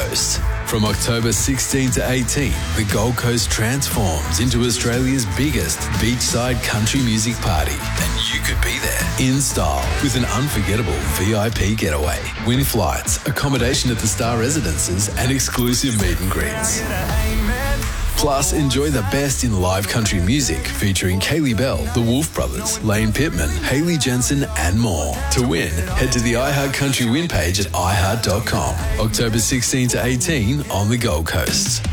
Coast. From October 16 to 18, the Gold Coast transforms into Australia's biggest beachside country music party. And you could be there in style with an unforgettable VIP getaway. Win flights, accommodation at the Star Residences and exclusive meet and greets. Plus, enjoy the best in live country music featuring Kaylee Bell, the Wolf Brothers, Lane Pittman, Hayley Jensen and more. To win, head to the iHeart Country Win page at iHeart.com. October 16 to 18 on the Gold Coast.